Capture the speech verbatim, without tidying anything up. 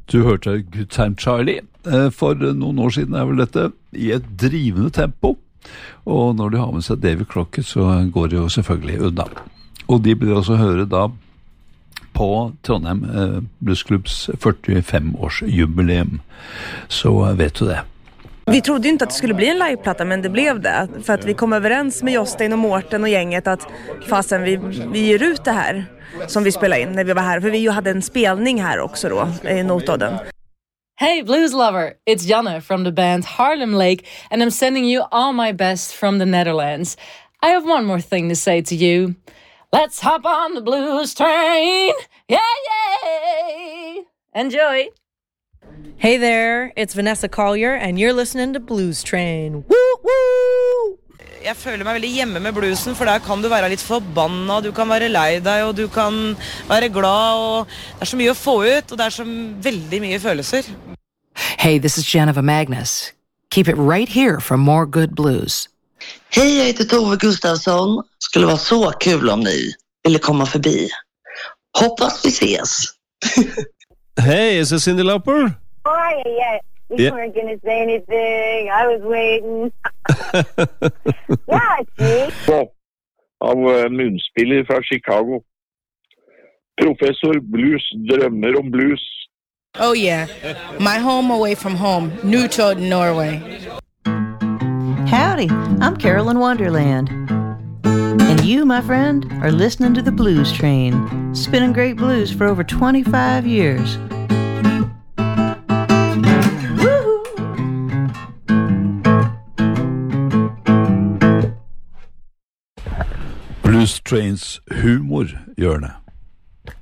Du hørte Good Time Charlie. For noen år siden er vel dette i et drivende tempo. Og når de har med seg David Crockett, så går det jo selvfølgelig unna. Og de blir også høre da på Trondheim eh, Bluesklubbs førtifem-årsjubileum. Så vet du det. Vi trodde inte att det skulle bli en liveplatta, men det blev det. För att vi kom överens med Jostein och Mårten och gänget att fasen vi, vi ger ut det här som vi spelade in när vi var här. För vi ju hade en spelning här också då, i Notodden. Hey blues lover, it's Janne from the band Harlem Lake, and I'm sending you all my best from the Netherlands. I have one more thing to say to you. Let's hop on the blues train. Yeah, yeah. Enjoy. Hey there, it's Vanessa Collier, and you're listening to Blues Train. Woo, woo! Jeg føler meg veldig hjemme med bluesen, for der kan du være litt forbanna, du kan være lei deg, og du kan være glad, og det er så mye å få ut, og det er så veldig mye følelser. Hey, this is Geneva Magnus. Keep it right here for more good blues. Hej, jag heter Tove Gustafsson. Skulle vara så kul om ni ville komma förbi. Hoppas vi ses. Hey, is this Cyndi Lauper? Oh, yeah, yeah. You yeah. weren't going to say anything. I was waiting. Yeah, see? Av uh, munnspiller fra Chicago. Professor Blues drømmer om blues. Oh, yeah. My home away from home. Newtown, Norway. Howdy, I'm Carolyn Wonderland. And you, my friend, are listening to the Blues Train, spinning great blues for over twenty-five years. Blues Trains humorhjørne.